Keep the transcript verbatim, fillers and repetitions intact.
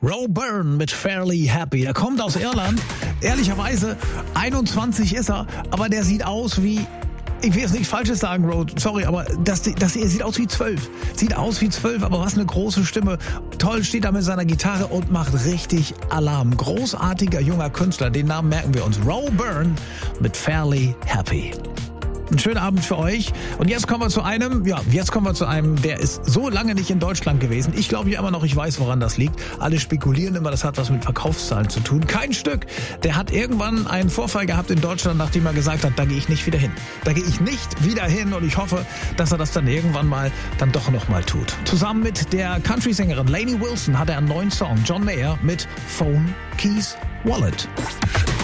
Roe Byrne mit Fairly Happy. Er kommt aus Irland. Ehrlicherweise, einundzwanzig ist er, aber der sieht aus wie... Ich will jetzt nichts Falsches sagen, Roe, sorry, aber das, das, er sieht aus wie zwölf. Sieht aus wie zwölf, aber was eine große Stimme. Toll, steht da mit seiner Gitarre und macht richtig Alarm. Großartiger junger Künstler, den Namen merken wir uns. Roe Byrne mit Fairly Happy. Einen schönen Abend für euch. Und jetzt kommen wir zu einem, ja, jetzt kommen wir zu einem, der ist so lange nicht in Deutschland gewesen. Ich glaube ja immer noch, ich weiß, woran das liegt. Alle spekulieren immer, das hat was mit Verkaufszahlen zu tun. Kein Stück. Der hat irgendwann einen Vorfall gehabt in Deutschland, nachdem er gesagt hat, da gehe ich nicht wieder hin. Da gehe ich nicht wieder hin und ich hoffe, dass er das dann irgendwann mal dann doch noch mal tut. Zusammen mit der Country-Sängerin Lainey Wilson hat er einen neuen Song, John Mayer mit Phone, Keys, Wallet.